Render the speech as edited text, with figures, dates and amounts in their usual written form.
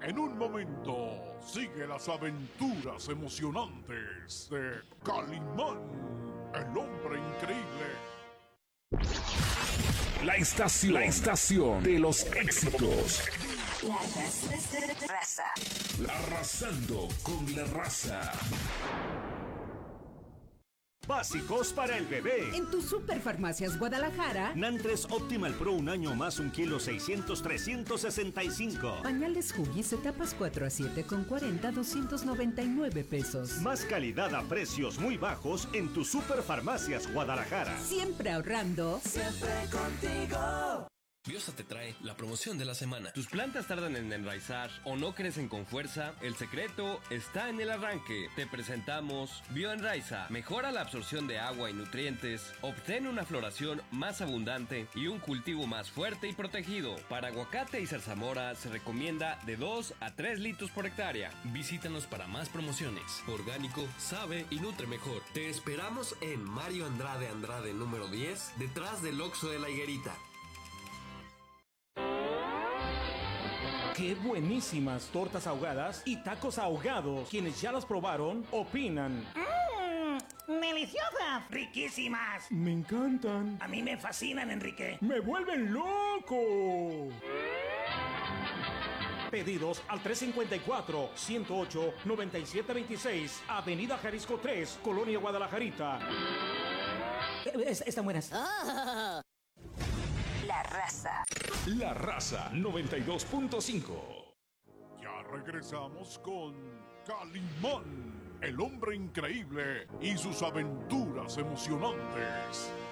En un momento, sigue las aventuras emocionantes de Calimán, el hombre increíble. La estación de los éxitos. La raza. Arrasando con la raza. Básicos para el bebé. En tu Superfarmacias Guadalajara. Nantres Optimal Pro, un año más, 1 kilo 600, 365. Pañales Huggies, etapas 4 a 7 con 40, 299 pesos. Más calidad a precios muy bajos en tu Superfarmacias Guadalajara. Siempre ahorrando. Siempre contigo. Biosa te trae la promoción de la semana. ¿Tus plantas tardan en enraizar o no crecen con fuerza? El secreto está en el arranque. Te presentamos Bioenraiza. Mejora la absorción de agua y nutrientes, obtén una floración más abundante y un cultivo más fuerte y protegido. Para aguacate y zarzamora se recomienda de 2 a 3 litros por hectárea. Visítanos para más promociones. Orgánico, sabe y nutre mejor. Te esperamos en Mario Andrade número 10, detrás del Oxxo de la Higuerita. ¡Qué buenísimas tortas ahogadas y tacos ahogados! Quienes ya las probaron, opinan. ¡Deliciosas! ¡Riquísimas! Me encantan. A mí me fascinan, Enrique. ¡Me vuelven loco! Pedidos al 354-108-9726, Avenida Jalisco 3, Colonia Guadalajarita. Están buenas. La raza. La raza 92.5. Ya regresamos con Calimán, el hombre increíble y sus aventuras emocionantes.